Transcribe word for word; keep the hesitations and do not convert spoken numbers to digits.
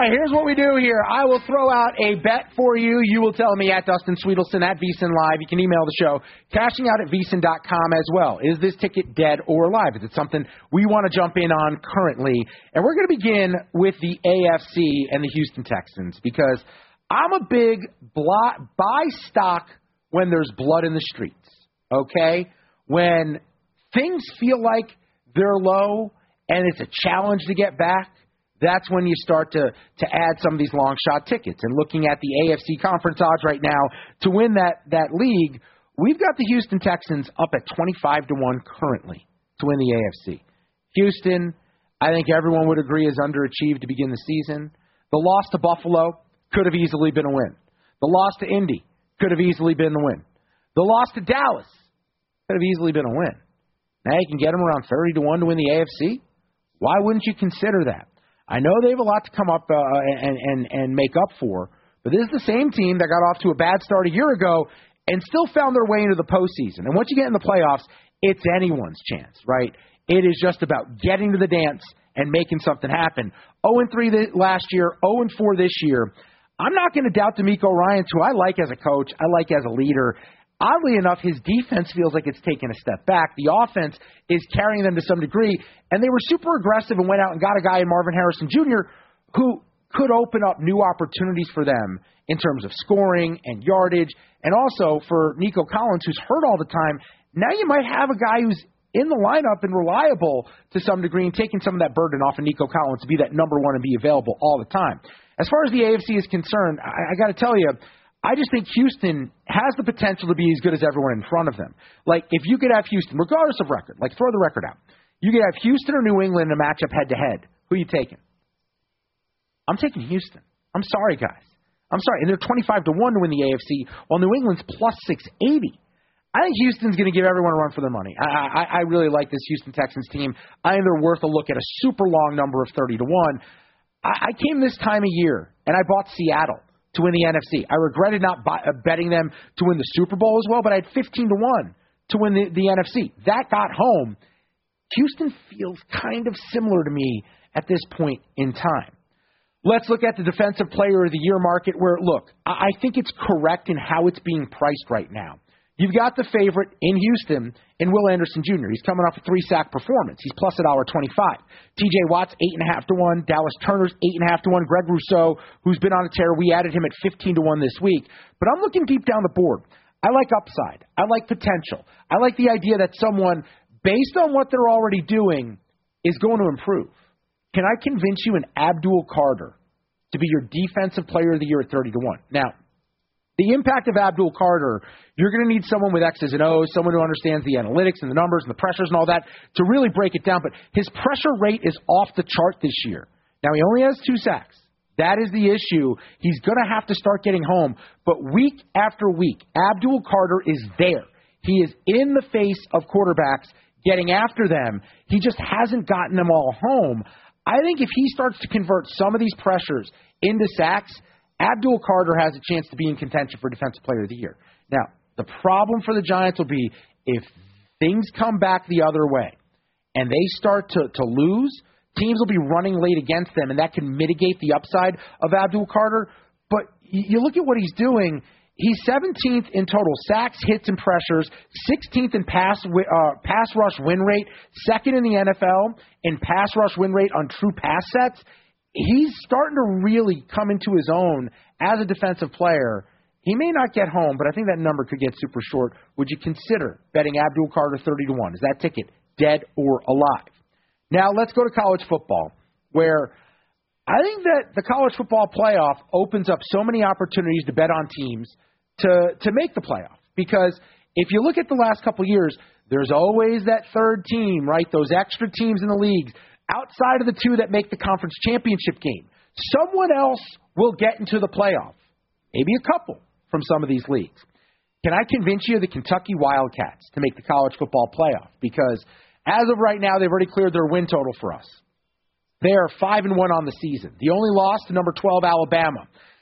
right, here's what we do here. I will throw out a bet for you. You will tell me at Dustin Sweetelson, at VSiN Live. You can email the show, cashing out at V S I N dot com as well. Is this ticket dead or alive? Is it something we want to jump in on currently? And we're going to begin with the A F C and the Houston Texans because I'm a big blo- buy stock when there's blood in the streets, okay? When things feel like they're low and it's a challenge to get back, that's when you start to, to add some of these long shot tickets. And looking at the A F C conference odds right now to win that, that league, we've got the Houston Texans up at twenty-five to one currently to win the A F C. Houston, I think everyone would agree, is underachieved to begin the season. The loss to Buffalo could have easily been a win. The loss to Indy could have easily been the win. The loss to Dallas could have easily been a win. Now you can get them around thirty to one to win the A F C. Why wouldn't you consider that? I know they have a lot to come up uh, and, and, and make up for, but this is the same team that got off to a bad start a year ago and still found their way into the postseason. And once you get in the playoffs, it's anyone's chance, right? It is just about getting to the dance and making something happen. oh and three last year, oh and four this year. I'm not going to doubt DeMeco Ryans, who I like as a coach, I like as a leader. Oddly enough, his defense feels like it's taken a step back. The offense is carrying them to some degree, and they were super aggressive and went out and got a guy in Marvin Harrison Junior who could open up new opportunities for them in terms of scoring and yardage, and also for Nico Collins, who's hurt all the time. Now you might have a guy who's in the lineup and reliable to some degree and taking some of that burden off of Nico Collins to be that number one and be available all the time. As far as the A F C is concerned, I, I got to tell you, I just think Houston has the potential to be as good as everyone in front of them. Like, if you could have Houston, regardless of record, like throw the record out, you could have Houston or New England in a matchup head-to-head. Who are you taking? I'm taking Houston. I'm sorry, guys. I'm sorry. And they're twenty-five to one to win the A F C, while New England's plus six eighty. I think Houston's going to give everyone a run for their money. I, I, I really like this Houston Texans team. I think they're worth a look at a super long number of thirty to one. I, I came this time of year, and I bought Seattle to win the N F C. I regretted not buy, uh, betting them to win the Super Bowl as well, but I had fifteen to one to win the, the N F C. That got home. Houston feels kind of similar to me at this point in time. Let's look at the Defensive Player of the Year market where, look, I, I think it's correct in how it's being priced right now. You've got the favorite in Houston in Will Anderson Junior He's coming off a three-sack performance. He's plus one dollar twenty-five. T J Watt's eight point five to one. Dallas Turner's eight point five to one. Greg Rousseau, who's been on a tear, we added him at fifteen to one this week. But I'm looking deep down the board. I like upside. I like potential. I like the idea that someone, based on what they're already doing, is going to improve. Can I convince you an Abdul Carter to be your Defensive Player of the Year at thirty to one? Now, the impact of Abdul Carter, you're going to need someone with X's and O's, someone who understands the analytics and the numbers and the pressures and all that to really break it down. But his pressure rate is off the chart this year. Now, he only has two sacks. That is the issue. He's going to have to start getting home. But week after week, Abdul Carter is there. He is in the face of quarterbacks getting after them. He just hasn't gotten them all home. I think if he starts to convert some of these pressures into sacks, Abdul Carter has a chance to be in contention for Defensive Player of the Year. Now, the problem for the Giants will be if things come back the other way and they start to, to lose, teams will be running late against them, and that can mitigate the upside of Abdul Carter. But you look at what he's doing. He's seventeenth in total sacks, hits, and pressures, sixteenth in pass uh, pass rush win rate, second in the N F L in pass rush win rate on true pass sets. He's starting to really come into his own as a defensive player. He may not get home, but I think that number could get super short. Would you consider betting Abdul Carter thirty to one? Is that ticket dead or alive? Now let's go to college football, where I think that the college football playoff opens up so many opportunities to bet on teams to, to make the playoff. Because if you look at the last couple of years, there's always that third team, right? Those extra teams in the leagues outside of the two that make the conference championship game. Someone else will get into the playoff. Maybe a couple from some of these leagues. Can I convince you of the Kentucky Wildcats to make the college football playoff? Because as of right now, they've already cleared their win total for us. They are five and one on the season. The only loss to number twelve Alabama.